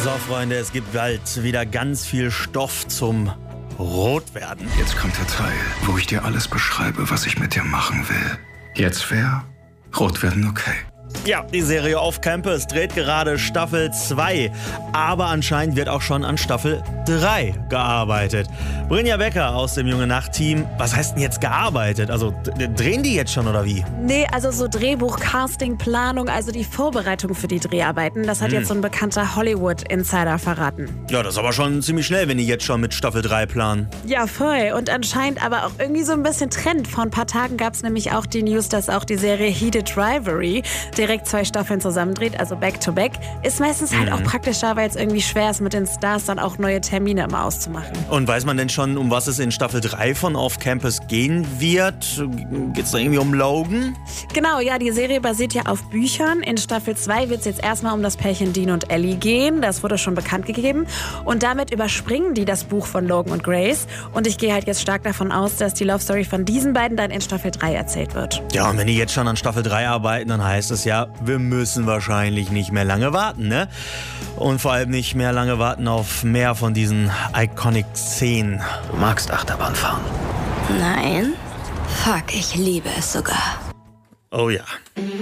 So, Freunde, es gibt bald wieder ganz viel Stoff zum Rotwerden. Jetzt kommt der Teil, wo ich dir alles beschreibe, was ich mit dir machen will. Jetzt wäre Rotwerden okay. Ja, die Serie Off Campus dreht gerade Staffel 2, aber anscheinend wird auch schon an Staffel 3 gearbeitet. Brynja Becker aus dem Junge Nacht-Team, was heißt denn jetzt gearbeitet? Also drehen die jetzt schon oder wie? Nee, also so Drehbuch, Casting, Planung, also die Vorbereitung für die Dreharbeiten, das hat jetzt so ein bekannter Hollywood-Insider verraten. Ja, das ist aber schon ziemlich schnell, wenn die jetzt schon mit Staffel 3 planen. Ja, voll. Und anscheinend aber auch irgendwie so ein bisschen Trend. Vor ein paar Tagen gab es nämlich auch die News, dass auch die Serie Heated Rivalry direkt 2 Staffeln zusammendreht, also back-to-back. Ist meistens halt auch praktischer, weil es irgendwie schwer ist, mit den Stars dann auch neue Termine immer auszumachen. Und weiß man denn schon, um was es in Staffel 3 von Off Campus gehen wird? Geht's da irgendwie um Logan? Genau, ja, die Serie basiert ja auf Büchern. In Staffel 2 wird es jetzt erstmal um das Pärchen Dean und Ellie gehen. Das wurde schon bekannt gegeben. Und damit überspringen die das Buch von Logan und Grace. Und ich gehe halt jetzt stark davon aus, dass die Love Story von diesen beiden dann in Staffel 3 erzählt wird. Ja, und wenn die jetzt schon an Staffel 3 arbeiten, dann heißt es ja, wir müssen wahrscheinlich nicht mehr lange warten, ne? Und vor allem nicht mehr lange warten auf mehr von diesen Iconic-Szenen. Du magst Achterbahnfahren. Nein. Fuck, ich liebe es sogar. Oh ja.